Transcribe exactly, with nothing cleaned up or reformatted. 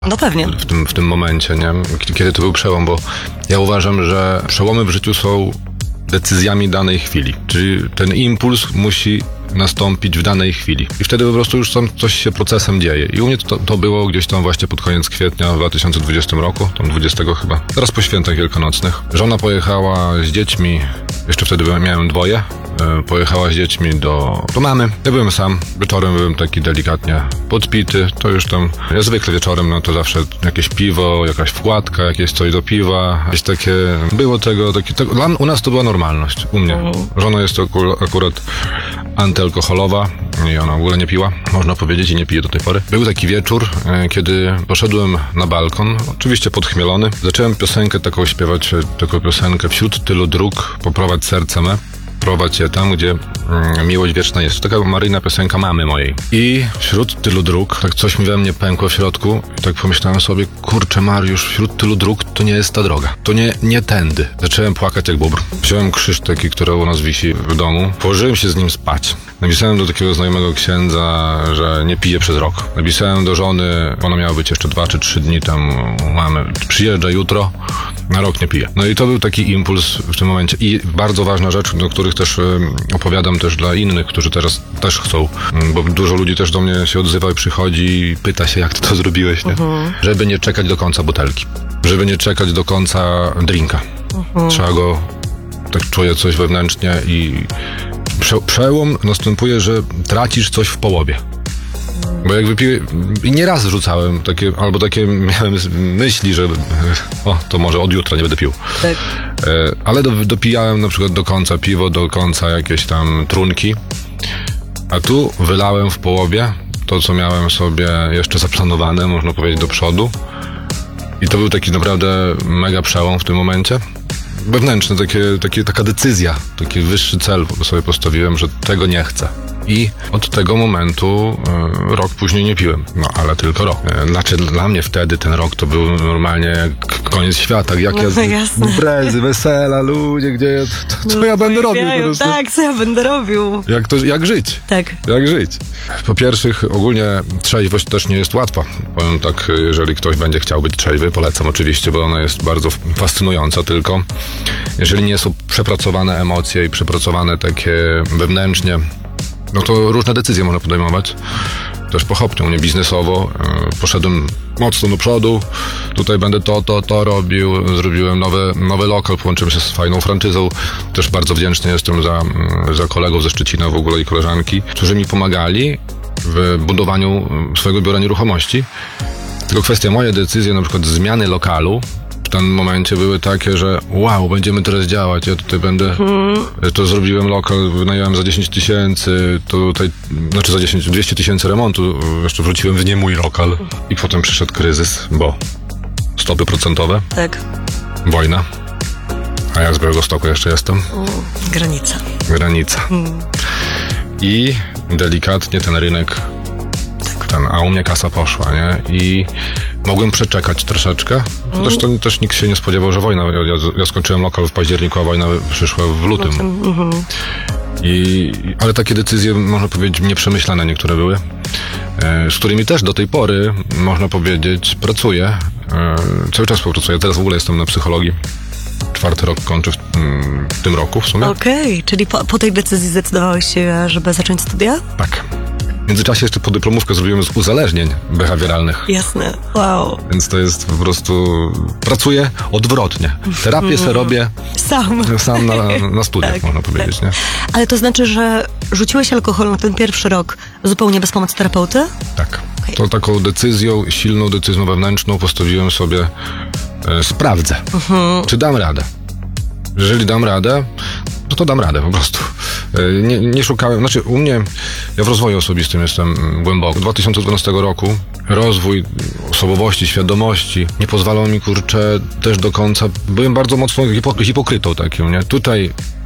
No pewnie. W tym, w tym momencie, nie? Kiedy to był przełom, bo ja uważam, że przełomy w życiu są decyzjami danej chwili. Czyli ten impuls musi nastąpić w danej chwili. I wtedy po prostu już tam coś się procesem dzieje. I u mnie to, to było gdzieś tam właśnie pod koniec kwietnia w dwa tysiące dwudziestym roku, tam dwudziestego chyba, zaraz po świętach wielkanocnych. Żona pojechała z dziećmi, jeszcze wtedy miałem dwoje, pojechała z dziećmi do, do mamy. Ja byłem sam, wieczorem byłem taki delikatnie podpity, to już tam, ja zwykle wieczorem, no to zawsze jakieś piwo, jakaś wkładka, jakieś coś do piwa, jakieś takie, było tego, takie, tego dla, u nas to była normalność, u mnie. Żona jest to akurat antyalkoholowa i ona w ogóle nie piła, można powiedzieć, i nie pije do tej pory. Był taki wieczór, kiedy poszedłem na balkon, oczywiście podchmielony. Zacząłem piosenkę taką śpiewać, taką piosenkę Wśród tylu dróg poprowadź serce me. Prowadź je tam, gdzie mm, miłość wieczna jest. To taka maryjna piosenka mamy mojej. I wśród tylu dróg, tak coś mi we mnie pękło w środku i tak pomyślałem sobie, kurczę Mariusz, wśród tylu dróg to nie jest ta droga. To nie, nie tędy. Zacząłem płakać jak bóbr. Wziąłem krzyż taki, który u nas wisi w domu. Położyłem się z nim spać. Napisałem do takiego znajomego księdza, że nie piję przez rok. Napisałem do żony, ona miała być jeszcze dwa czy trzy dni tam u mamy. Przyjeżdża jutro, na rok nie piję. No i to był taki impuls w tym momencie. I bardzo ważna rzecz, do których też opowiadam też dla innych, którzy teraz też chcą, bo dużo ludzi też do mnie się odzywa i przychodzi i pyta się, jak ty to zrobiłeś, nie? Uh-huh. Żeby nie czekać do końca butelki. Żeby nie czekać do końca drinka. Uh-huh. Trzeba go, tak czuję coś wewnętrznie i prze, przełom następuje, że tracisz coś w połowie. Bo jak wypiłem, i nieraz rzucałem takie, albo takie miałem myśli, że o, to może od jutra nie będę pił. Tak. E, ale do, dopijałem na przykład do końca piwo, do końca jakieś tam trunki, a tu wylałem w połowie to, co miałem sobie jeszcze zaplanowane, można powiedzieć, do przodu. I to był taki naprawdę mega przełom w tym momencie. Wewnętrzny, takie, takie, taka decyzja, taki wyższy cel sobie postawiłem, że tego nie chcę. I od tego momentu e, rok później nie piłem. No, ale tylko rok. E, znaczy dla mnie wtedy ten rok to był normalnie jak koniec świata. Jak no, ja imprezy, wesela, ludzie, gdzie ja, to, co no, ja będę robił po prostu. Tak, co ja będę robił. Jak, to, jak żyć. Tak. Jak żyć. Po pierwszych ogólnie trzeźwość też nie jest łatwa. Powiem tak, jeżeli ktoś będzie chciał być trzeźwy, polecam oczywiście, bo ona jest bardzo fascynująca, tylko jeżeli nie są przepracowane emocje i przepracowane takie wewnętrznie, no to różne decyzje można podejmować. Też pochopnie, u mnie biznesowo. Yy, poszedłem mocno do przodu. Tutaj będę to, to, to robił. Zrobiłem nowy, nowy lokal, połączyłem się z fajną franczyzą. Też bardzo wdzięczny jestem za, za kolegów ze Szczecina w ogóle i koleżanki, którzy mi pomagali w budowaniu swojego biura nieruchomości. Tylko kwestia moje decyzje, na przykład zmiany lokalu, w tym momencie były takie, że wow, będziemy teraz działać, ja tutaj będę, hmm. to zrobiłem lokal, wynająłem za dziesięć tysięcy, tutaj, znaczy za dziesięć, dwieście tysięcy remontu, jeszcze wróciłem w nie mój lokal i potem przyszedł kryzys, bo stopy procentowe, tak. Wojna, a ja z Białegostoku jeszcze jestem. U, granica. Granica. Hmm. I delikatnie ten rynek, ten, a u mnie kasa poszła, nie? I mogłem przeczekać troszeczkę. Mm. Też, to, też nikt się nie spodziewał, że wojna. Ja, ja skończyłem lokal w październiku, a wojna przyszła w lutym. Mm-hmm. I, ale takie decyzje, można powiedzieć, nieprzemyślane niektóre były, e, z którymi też do tej pory, można powiedzieć, pracuję. E, cały czas pracuję. Teraz w ogóle jestem na psychologii. Czwarty rok kończę w, w tym roku w sumie. Okej, okay. Czyli po, po tej decyzji zdecydowałeś się, żeby zacząć studia? Tak. W międzyczasie jeszcze podyplomówkę zrobiłem z uzależnień behawioralnych. Jasne, wow. Więc to jest po prostu... Pracuję odwrotnie. Terapię mm. sobie robię sam, sam na, na studiach, tak, można powiedzieć. Tak. Nie? Ale to znaczy, że rzuciłeś alkohol na ten pierwszy rok zupełnie bez pomocy terapeuty? Tak. Okay. To taką decyzją, silną decyzją wewnętrzną postawiłem sobie, e, sprawdzę, mm-hmm. czy dam radę. Jeżeli dam radę, no to dam radę po prostu. Nie, nie szukałem, znaczy u mnie, ja w rozwoju osobistym jestem głęboko. W dwa tysiące dwunastego roku rozwój osobowości, świadomości nie pozwalał mi, kurczę, też do końca, byłem bardzo mocno hipokrytą takim, nie? Tutaj